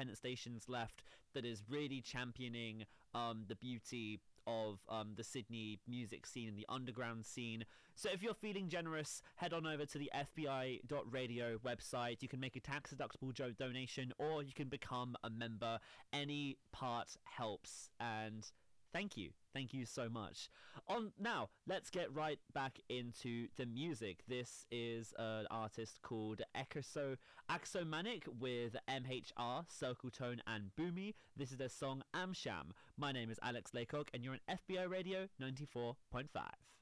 independent stations left that is really championing the beauty of the Sydney music scene and the underground scene. So if you're feeling generous, head on over to the FBI.radio website. You can make a tax-deductible donation, or you can become a member. Any part helps, and thank you so much. Now let's get right back into the music. This is an artist called Axomanic with MHR, Circle Tone and Boomy. This is their song Amsham. My name is Alex Laycock, and you're on FBI Radio 94.5.